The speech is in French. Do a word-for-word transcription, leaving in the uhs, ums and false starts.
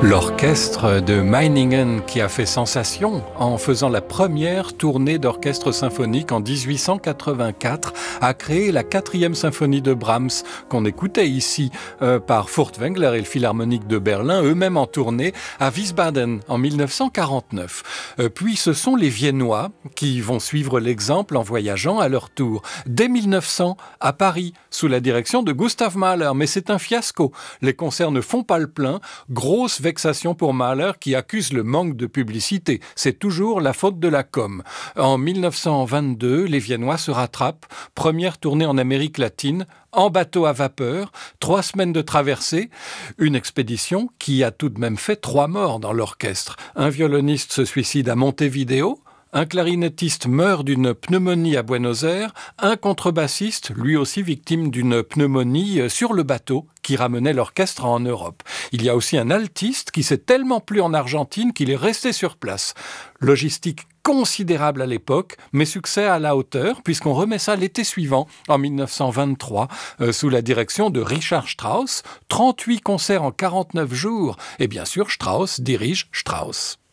L'orchestre de Meiningen qui a fait sensation en faisant la première tournée d'orchestre symphonique en dix-huit cent quatre-vingt-quatre a créé la quatrième symphonie de Brahms qu'on écoutait ici euh, par Furtwängler et le Philharmonique de Berlin, eux-mêmes en tournée à Wiesbaden en mille neuf cent quarante-neuf. Euh, puis ce sont les Viennois qui vont suivre l'exemple en voyageant à leur tour. Dès mille neuf cents à Paris, sous la direction de Gustav Mahler, mais c'est un fiasco. Les concerts ne font pas le plein, grosse vexation pour Mahler qui accuse le manque de publicité. C'est toujours la faute de la com. En mille neuf cent vingt-deux, les Viennois se rattrapent. Première tournée en Amérique latine, en bateau à vapeur, trois semaines de traversée. Une expédition qui a tout de même fait trois morts dans l'orchestre. Un violoniste se suicide à Montevideo. Un clarinettiste meurt d'une pneumonie à Buenos Aires, un contrebassiste, lui aussi victime d'une pneumonie sur le bateau qui ramenait l'orchestre en Europe. Il y a aussi un altiste qui s'est tellement plu en Argentine qu'il est resté sur place. Logistique considérable à l'époque, mais succès à la hauteur, puisqu'on remet ça l'été suivant, en mille neuf cent vingt-trois, euh, sous la direction de Richard Strauss. trente-huit concerts en quarante-neuf jours, et bien sûr Strauss dirige Strauss.